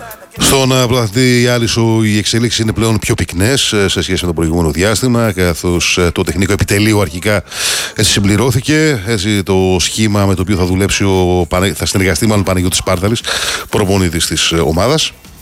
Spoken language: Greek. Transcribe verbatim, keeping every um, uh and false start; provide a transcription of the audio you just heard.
Στον πρωταθλητή Άλυσο οι εξελίξεις είναι πλέον πιο πυκνές σε σχέση με το προηγούμενο διάστημα, καθώς το τεχνικό επιτελείο αρχικά έτσι συμπληρώθηκε. Έτσι, το σχήμα με το οποίο θα δουλέψει, ο, θα συνεργαστεί μάλλον Παναγιώτης Σπάρταλης, προπονητής της ομάδας.